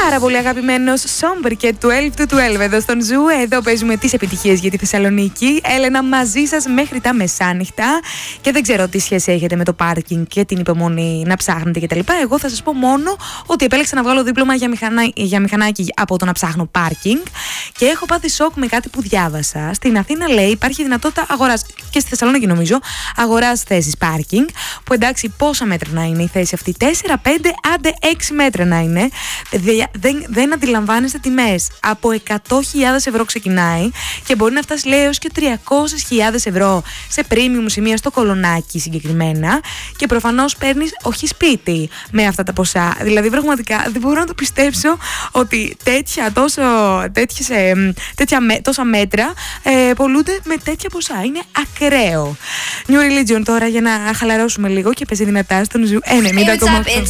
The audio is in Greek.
πάρα πολύ αγαπημένος Somber και 12 to 12 εδώ στον Ζου. Εδώ παίζουμε τις επιτυχίες για τη Θεσσαλονίκη. Έλενα μαζί σας μέχρι τα μεσάνυχτα. Και δεν ξέρω τι σχέση έχετε με το πάρκινγκ και την υπομονή να ψάχνετε κτλ. Εγώ θα σας πω μόνο ότι επέλεξα να βγάλω δίπλωμα για μηχανάκι από το να ψάχνω πάρκινγκ. Και έχω πάθει σοκ με κάτι που διάβασα. Στην Αθήνα, λέει, υπάρχει δυνατότητα αγοράς, και στη Θεσσαλονίκη νομίζω, αγοράς θέσεις πάρκινγκ. Που εντάξει, πόσα μέτρα να είναι η θέση αυτή? 4, 5, άντε 6 μέτρα να είναι. Δεν αντιλαμβάνεστε τιμές. Από 100.000 ευρώ ξεκινάει και μπορεί να φτάσει, λέει, έως και 300.000 ευρώ σε premium σημεία στο Κολονάκι συγκεκριμένα. Και προφανώς παίρνεις όχι σπίτι με αυτά τα ποσά. Δηλαδή, πραγματικά δεν μπορώ να το πιστέψω ότι τόσα μέτρα πολλούνται με τέτοια ποσά. Είναι ακραίο. New Religion τώρα για να χαλαρώσουμε λίγο και παίζει δυνατά στον Ζου 90,8.